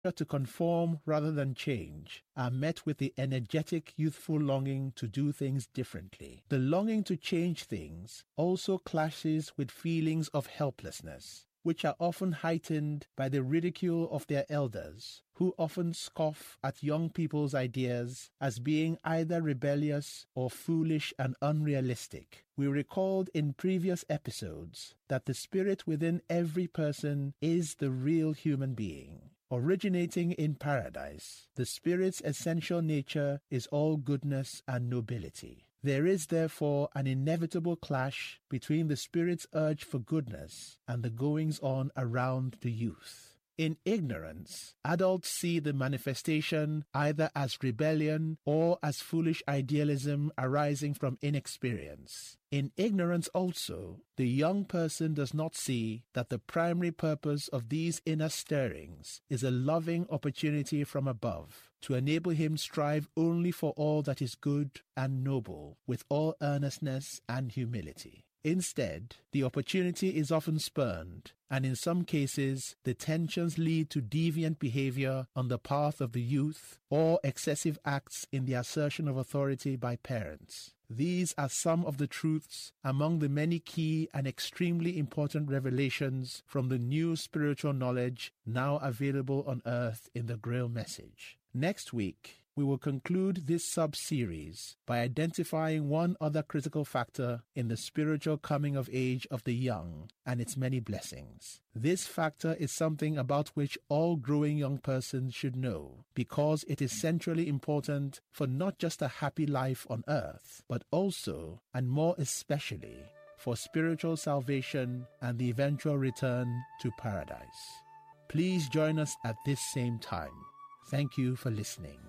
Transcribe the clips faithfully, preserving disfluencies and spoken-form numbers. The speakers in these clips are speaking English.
to conform rather than change are met with the energetic, youthful longing to do things differently. The longing to change things also clashes with feelings of helplessness, which are often heightened by the ridicule of their elders, who often scoff at young people's ideas as being either rebellious or foolish and unrealistic. We recalled in previous episodes that the spirit within every person is the real human being. Originating in paradise, the spirit's essential nature is all goodness and nobility. There is therefore an inevitable clash between the spirit's urge for goodness and the goings-on around the youth. In ignorance, adults see the manifestation either as rebellion or as foolish idealism arising from inexperience. In ignorance also, the young person does not see that the primary purpose of these inner stirrings is a loving opportunity from above to enable him strive only for all that is good and noble with all earnestness and humility. Instead, the opportunity is often spurned, and in some cases, the tensions lead to deviant behavior on the path of the youth or excessive acts in the assertion of authority by parents. These are some of the truths among the many key and extremely important revelations from the new spiritual knowledge now available on earth in the Grail Message. Next week, we will conclude this sub-series by identifying one other critical factor in the spiritual coming of age of the young and its many blessings. This factor is something about which all growing young persons should know, because it is centrally important for not just a happy life on earth, but also, and more especially, for spiritual salvation and the eventual return to paradise. Please join us at this same time. Thank you for listening.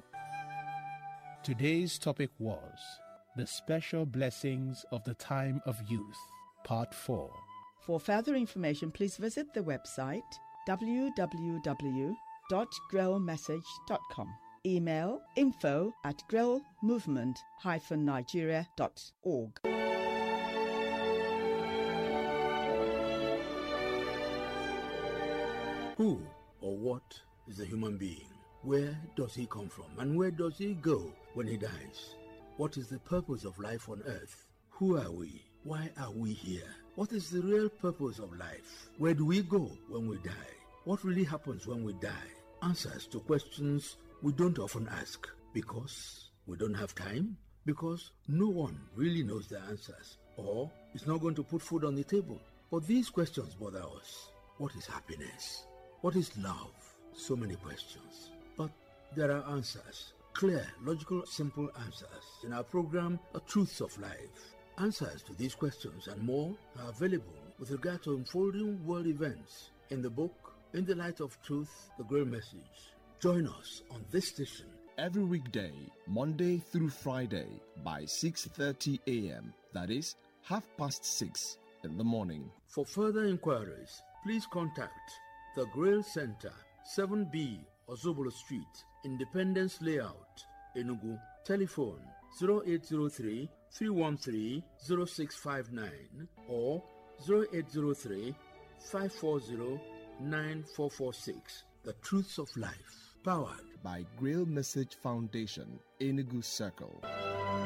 Today's topic was The Special Blessings of the Time of Youth, Part four. For further information, please visit the website w w w dot grail message dot com. Email info at grail movement dash nigeria dot org. Who or what is a human being? Where does he come from, and where does he go when he dies? What is the purpose of life on earth? Who are we? Why are we here? What is the real purpose of life? Where do we go when we die? What really happens when we die? Answers to questions we don't often ask because we don't have time, because no one really knows the answers, or is not going to put food on the table. But these questions bother us. What is happiness? What is love? So many questions. But there are answers. Clear, logical, simple answers. In our program, A Truths of Life. Answers to these questions and more are available with regard to unfolding world events in the book, In the Light of Truth, The Grail Message. Join us on this station every weekday, Monday through Friday by six thirty a.m. That is, half past six in the morning. For further inquiries, please contact The Grail Center, seven B Ozobolo Street, Independence Layout, Enugu. Telephone zero eight zero three, three one three, zero six five nine or zero eight zero three, five four zero, nine four four six. The Truths of Life, powered by Grail Message Foundation, Enugu Circle.